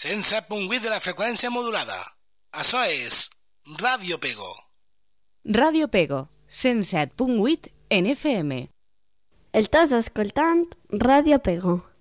107.8 de la freqüència modulada. Això és Ràdio Pego. Ràdio Pego, 107.8 en FM. Estàs escoltant Ràdio Pego.